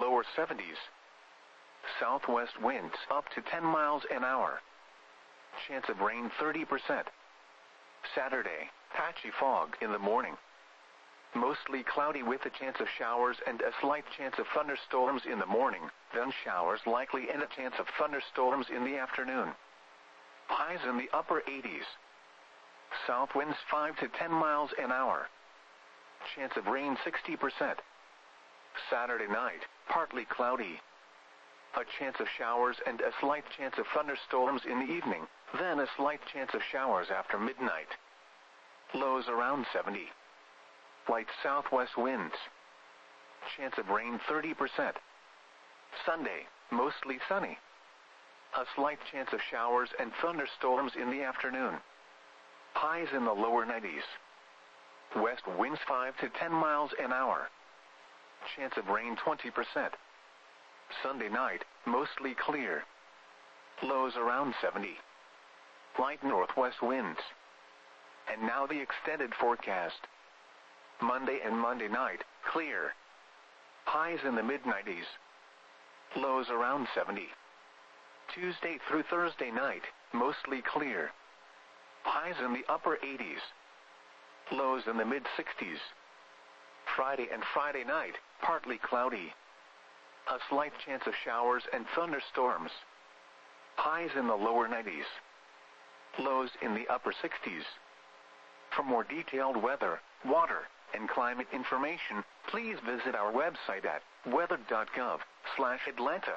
lower 70s. Southwest winds up to 10 miles an hour. Chance of rain 30%. Saturday, patchy fog in the morning. Mostly cloudy with a chance of showers and a slight chance of thunderstorms in the morning, then showers likely and a chance of thunderstorms in the afternoon. Highs in the upper 80s. South winds 5 to 10 miles an hour. Chance of rain 60%. Saturday night, partly cloudy. A chance of showers and a slight chance of thunderstorms in the evening, then a slight chance of showers after midnight. Lows around 70. Light southwest winds. Chance of rain 30%. Sunday, mostly sunny. A slight chance of showers and thunderstorms in the afternoon. Highs in the lower 90s. West winds 5 to 10 miles an hour. Chance of rain 20%. Sunday night, mostly clear. Lows around 70. Light northwest winds. And now the extended forecast. Monday and Monday night, clear. Highs in the mid-90s. Lows around 70. Tuesday through Thursday night, mostly clear. Highs in the upper 80s. Lows in the mid-60s. Friday and Friday night, partly cloudy. A slight chance of showers and thunderstorms. Highs in the lower 90s. Lows in the upper 60s. For more detailed weather, water, and climate information, please visit our website at weather.gov/Atlanta.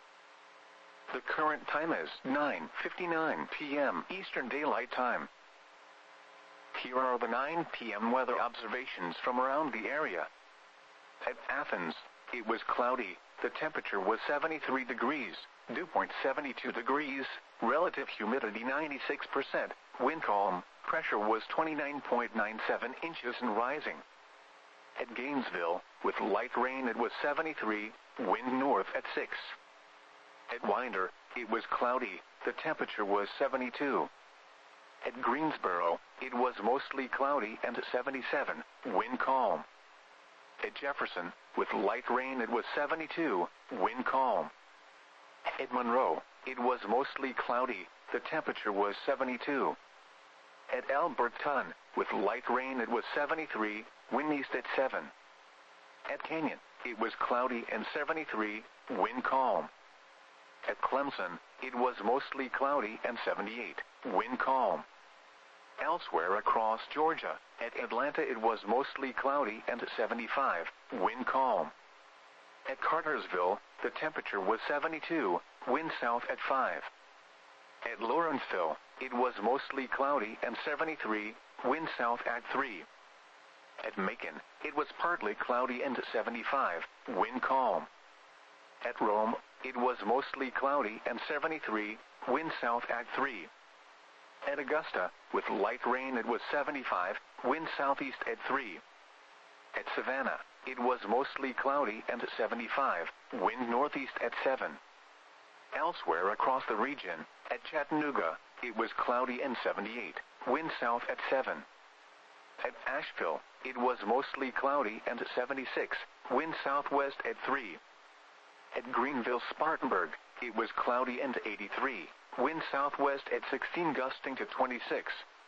The current time is 9:59 p.m. Eastern Daylight Time. Here are the 9 p.m. weather observations from around the area. At Athens, it was cloudy, the temperature was 73 degrees, dew point 72 degrees, relative humidity 96%, wind calm, pressure was 29.97 inches and rising. At Gainesville, with light rain it was 73, wind north at 6. At Winder, it was cloudy, the temperature was 72. At Greensboro, it was mostly cloudy and 77, wind calm. At Jefferson, with light rain it was 72, wind calm. At Monroe, it was mostly cloudy, the temperature was 72. At Alberton, with light rain it was 73, wind east at 7. At Canyon, it was cloudy and 73, wind calm. At Clemson, it was mostly cloudy and 78, wind calm. Elsewhere across Georgia, at Atlanta it was mostly cloudy and 75, wind calm. At Cartersville, the temperature was 72, wind south at 5. At Lawrenceville, it was mostly cloudy and 73, wind south at 3. At Macon, it was partly cloudy and 75, wind calm. At Rome, it was mostly cloudy and 73, wind south at 3. At Augusta, with light rain it was 75, wind southeast at 3. At Savannah, it was mostly cloudy and 75, wind northeast at 7. Elsewhere across the region, at Chattanooga, it was cloudy and 78, wind south at 7. At Asheville, it was mostly cloudy and 76, wind southwest at 3. At Greenville-Spartanburg, it was cloudy and 83, wind southwest at 16 gusting to 26.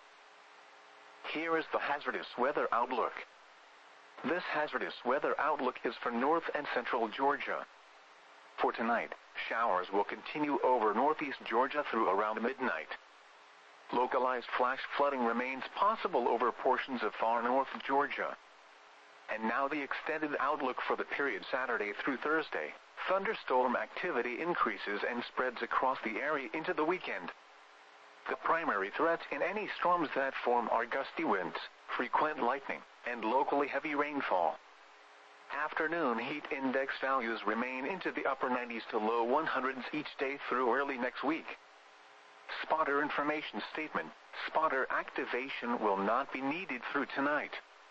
Here is the hazardous weather outlook. This hazardous weather outlook is for north and central Georgia. For tonight, showers will continue over northeast Georgia through around midnight. Localized flash flooding remains possible over portions of far north Georgia. And now the extended outlook for the period Saturday through Thursday. Thunderstorm activity increases and spreads across the area into the weekend. The primary threats in any storms that form are gusty winds, frequent lightning, and locally heavy rainfall. Afternoon heat index values remain into the upper 90s to low 100s each day through early next week. Spotter information statement: spotter activation will not be needed through tonight.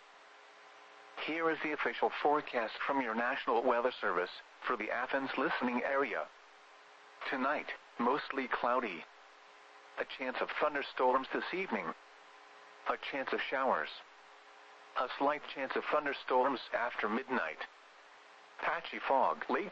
Here is the official forecast from your National Weather Service for the Athens listening area. Tonight, mostly cloudy. A chance of thunderstorms this evening. A chance of showers. A slight chance of thunderstorms after midnight. Patchy fog late